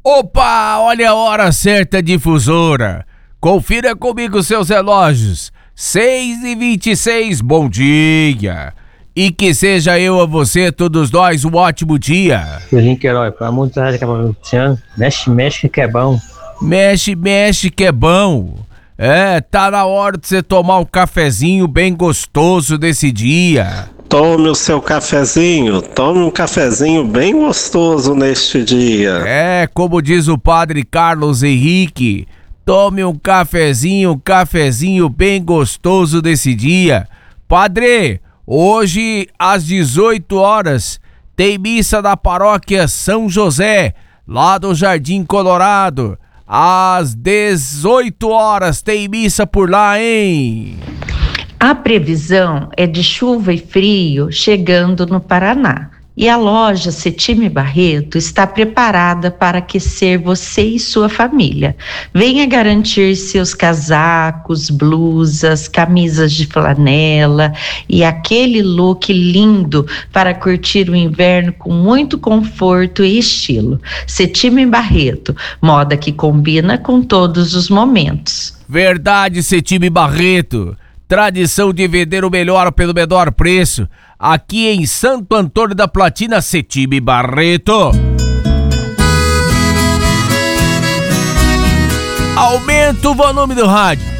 Opa, olha a hora certa, difusora. Confira comigo seus relógios. 6h26, bom dia. E que seja eu a você, todos nós, um ótimo dia. Julinho Queiroz, pelo amor de Deus, mexe, mexe que é bom. Mexe, mexe que é bom. Tá na hora de você tomar um cafezinho bem gostoso desse dia. Tome o seu cafezinho, tome um cafezinho bem gostoso neste dia. Como diz o padre Carlos Henrique, tome um cafezinho bem gostoso desse dia. Padre, hoje às 18 horas tem missa da paróquia São José, lá do Jardim Colorado. Às 18 horas tem missa por lá, hein? A previsão é de chuva e frio chegando no Paraná. E a loja Cetime Barreto está preparada para aquecer você e sua família. Venha garantir seus casacos, blusas, camisas de flanela e aquele look lindo para curtir o inverno com muito conforto e estilo. Cetime Barreto, moda que combina com todos os momentos. Verdade, Cetime Barreto. Tradição de vender o melhor pelo menor preço. Aqui em Santo Antônio da Platina, Cetime Barreto. Aumenta o volume do rádio.